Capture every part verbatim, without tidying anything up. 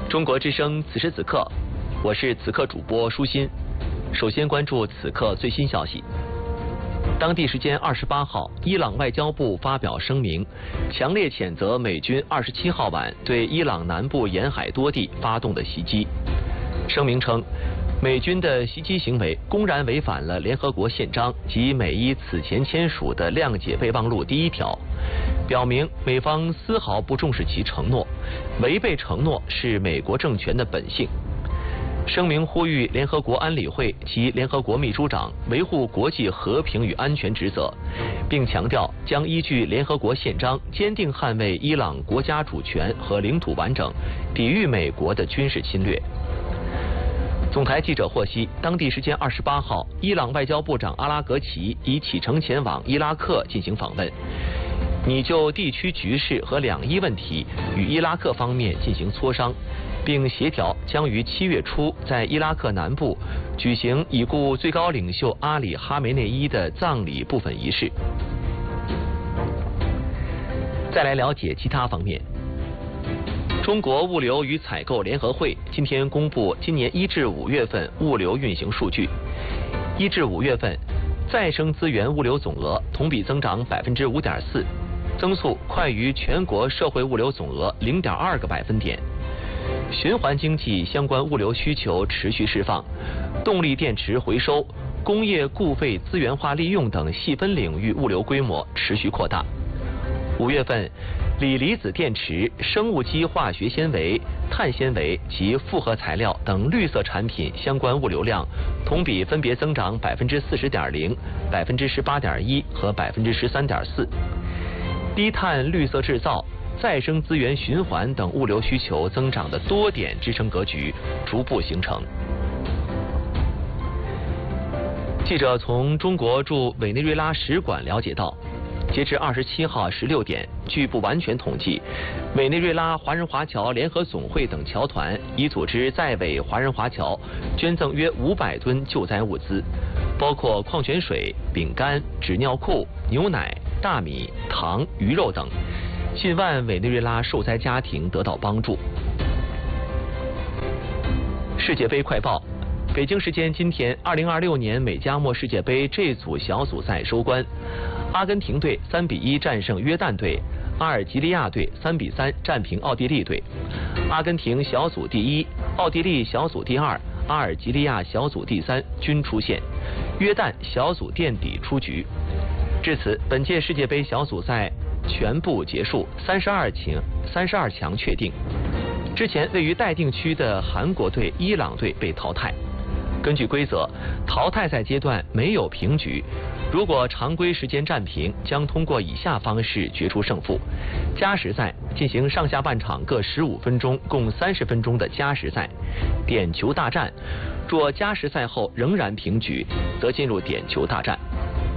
中国之声此时此刻，我是此刻主播舒心。首先关注此刻最新消息。当地时间二十八号，伊朗外交部发表声明，强烈谴责美军二十七号晚对伊朗南部沿海多地发动的袭击。声明称，美军的袭击行为公然违反了联合国宪章及美伊此前签署的谅解备忘录第一条，表明美方丝毫不重视其承诺，违背承诺是美国政权的本性。声明呼吁联合国安理会及联合国秘书长维护国际和平与安全职责，并强调将依据联合国宪章坚定捍卫伊朗国家主权和领土完整，抵御美国的军事侵略。总台记者获悉，当地时间二十八号，伊朗外交部长阿拉格齐已启程前往伊拉克进行访问，拟就地区局势和两伊问题与伊拉克方面进行磋商，并协调将于七月初在伊拉克南部举行已故最高领袖阿里哈梅内伊的葬礼部分仪式。再来了解其他方面。中国物流与采购联合会今天公布今年一至五月份物流运行数据。一至五月份，再生资源物流总额同比增长百分之五点四，增速快于全国社会物流总额零点二个百分点。循环经济相关物流需求持续释放，动力电池回收、工业固废资源化利用等细分领域物流规模持续扩大。五月份，锂离子电池、生物基化学纤维、碳纤维及复合材料等绿色产品相关物流量同比分别增长百分之四十点零、百分之十八点一和百分之十三点四。低碳绿色制造、再生资源循环等物流需求增长的多点支撑格局逐步形成。记者从中国驻委内瑞拉使馆了解到，截至二十七号十六点，据不完全统计，委内瑞拉华人华侨联合总会等侨团已组织在委华人华侨捐赠约五百吨救灾物资，包括矿泉水、饼干、纸尿裤、牛奶、大米、糖、鱼肉等。近万委内瑞拉受灾家庭得到帮助。世界杯快报：北京时间今天，二零二六年美加墨世界杯 G 组小组赛收官，阿根廷队三比一战胜约旦队，阿尔及利亚队三比三战平奥地利队。阿根廷小组第一，奥地利小组第二，阿尔及利亚小组第三均出线，约旦小组垫底出局。至此，本届世界杯小组赛全部结束，三十二强三十二强确定。之前位于待定区的韩国队、伊朗队被淘汰。根据规则，淘汰赛阶段没有平局，如果常规时间战平，将通过以下方式决出胜负：加时赛进行上下半场各十五分钟，共三十分钟的加时赛；点球大战，若加时赛后仍然平局，则进入点球大战。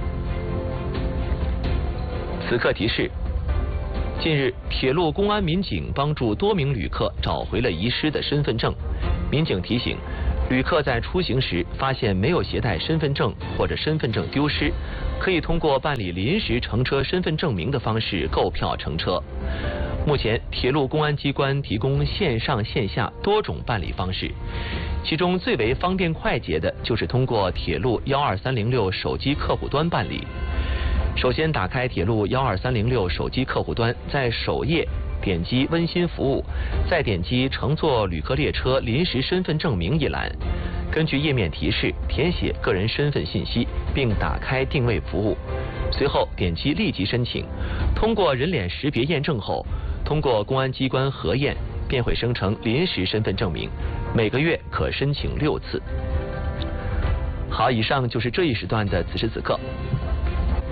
此刻提示：近日，铁路公安民警帮助多名旅客找回了遗失的身份证。民警提醒，旅客在出行时发现没有携带身份证或者身份证丢失，可以通过办理临时乘车身份证明的方式购票乘车。目前，铁路公安机关提供线上线下多种办理方式，其中最为方便快捷的就是通过铁路幺二三零六手机客户端办理。首先打开铁路幺二三零六手机客户端，在首页点击温馨服务，再点击乘坐旅客列车临时身份证明一栏，根据页面提示填写个人身份信息，并打开定位服务，随后点击立即申请。通过人脸识别验证后，通过公安机关核验，便会生成临时身份证明，每个月可申请六次。好，以上就是这一时段的此时此刻。